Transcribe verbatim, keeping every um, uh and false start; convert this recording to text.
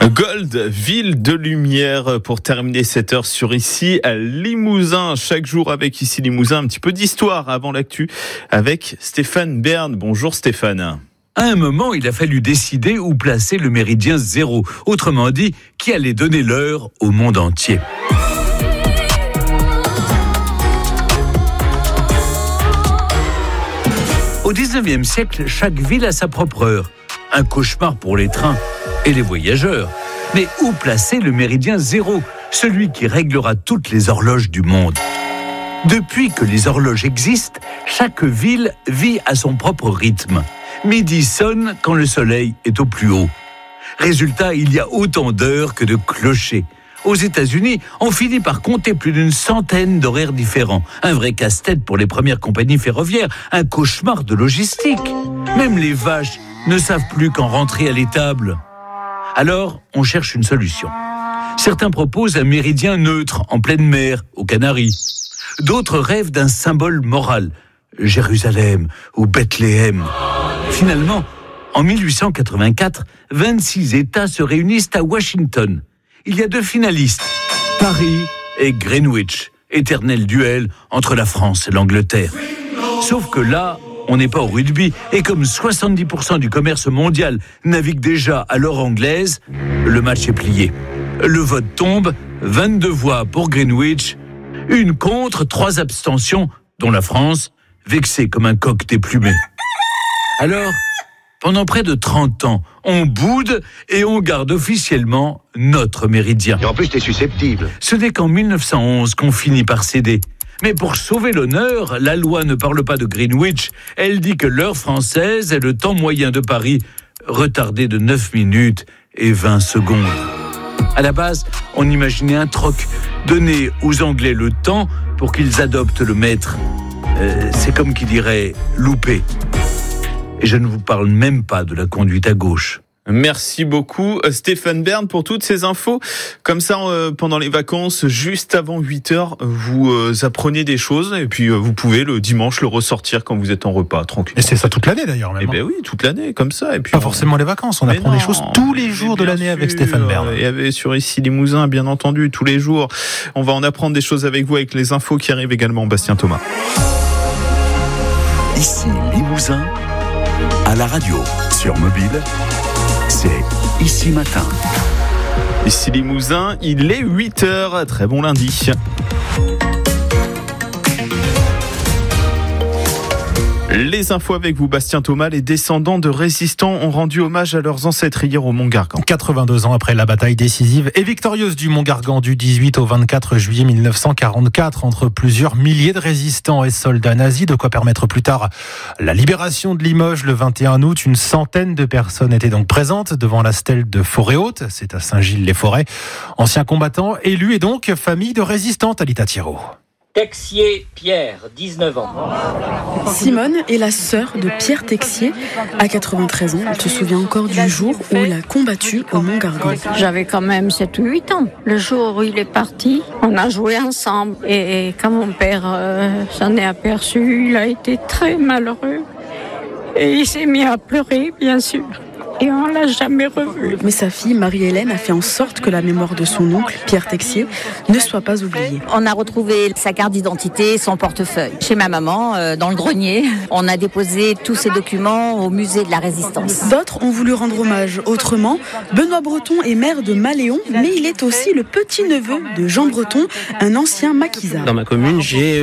Gold, ville de lumière, pour terminer cette heure sur Ici à Limousin. Chaque jour avec Ici Limousin, un petit peu d'histoire avant l'actu avec Stéphane Bern. Bonjour Stéphane. À un moment, il a fallu décider où placer le méridien zéro. Autrement dit, qui allait donner l'heure au monde entier. Au dix-neuvième siècle, chaque ville a sa propre heure. Un cauchemar pour les trains et les voyageurs. Mais où placer le méridien zéro, celui qui réglera toutes les horloges du monde? Depuis que les horloges existent, chaque ville vit à son propre rythme. Midi sonne quand le soleil est au plus haut. Résultat, il y a autant d'heures que de clochers. Aux États-Unis, on finit par compter plus d'une centaine d'horaires différents. Un vrai casse-tête pour les premières compagnies ferroviaires, un cauchemar de logistique. Même les vaches ne savent plus quand rentrer à l'étable. Alors, on cherche une solution. Certains proposent un méridien neutre en pleine mer, aux Canaries. D'autres rêvent d'un symbole moral, Jérusalem ou Bethléem. Finalement, en mille huit cent quatre-vingt-quatre, vingt-six États se réunissent à Washington. Il y a deux finalistes, Paris et Greenwich, éternel duel entre la France et l'Angleterre. Sauf que là, on n'est pas au rugby, et comme soixante-dix pour cent du commerce mondial navigue déjà à l'heure anglaise, le match est plié. Le vote tombe, vingt-deux voix pour Greenwich, une contre, trois abstentions, dont la France, vexée comme un coq déplumé. Alors, pendant près de trente ans, on boude et on garde officiellement notre méridien. Et en plus, t'es susceptible. Ce n'est qu'en mille neuf cent onze qu'on finit par céder. Mais pour sauver l'honneur, la loi ne parle pas de Greenwich. Elle dit que l'heure française est le temps moyen de Paris, retardé de neuf minutes et vingt secondes. À la base, on imaginait un troc, donner aux Anglais le temps pour qu'ils adoptent le maître. Euh, c'est comme qui dirait louper. Et je ne vous parle même pas de la conduite à gauche. Merci beaucoup Stéphane Bern pour toutes ces infos. Comme ça, euh, pendant les vacances, juste avant huit heures, vous euh, apprenez des choses et puis euh, vous pouvez le dimanche le ressortir quand vous êtes en repas, tranquille. Et c'est ça toute l'année d'ailleurs même. Eh ben oui, toute l'année, comme ça. Et puis pas on... forcément les vacances, on mais apprend non, des choses tous les jours de l'année sûr, avec Stéphane Bern. Et avec, sur Ici Limousin, bien entendu, tous les jours. On va en apprendre des choses avec vous, avec les infos qui arrivent également, Bastien Thomas. Ici Limousin, à la radio, sur mobile, c'est Ici Matin. Ici Limousin, il est huit heures, très bon lundi. Les infos avec vous, Bastien Thomas. Les descendants de résistants ont rendu hommage à leurs ancêtres hier au Mont-Gargan. quatre-vingt-deux ans après la bataille décisive et victorieuse du Mont-Gargan du dix-huit au vingt-quatre juillet mille neuf cent quarante-quatre entre plusieurs milliers de résistants et soldats nazis, de quoi permettre plus tard la libération de Limoges le vingt et un août. Une centaine de personnes étaient donc présentes devant la stèle de Forêt-Haute, c'est à Saint-Gilles-les-Forêts. Anciens combattants, élus et donc famille de résistants, Talita Thiraud. Texier Pierre, dix-neuf ans. Simone est la sœur de Pierre Texier. À quatre-vingt-treize ans, elle se souvient encore du jour où il a combattu au Mont-Gargan. J'avais quand même sept ou huit ans. Le jour où il est parti, on a joué ensemble. Et quand mon père euh, s'en est aperçu, il a été très malheureux. Et il s'est mis à pleurer, bien sûr. Et on l'a jamais revu. Mais sa fille, Marie-Hélène, a fait en sorte que la mémoire de son oncle, Pierre Texier, ne soit pas oubliée. On a retrouvé sa carte d'identité, son portefeuille. Chez ma maman, euh, dans le grenier, on a déposé tous ces documents au musée de la Résistance. D'autres ont voulu rendre hommage autrement. Benoît Breton est maire de Maléon, mais il est aussi le petit-neveu de Jean Breton, un ancien maquisard. Dans ma commune, j'ai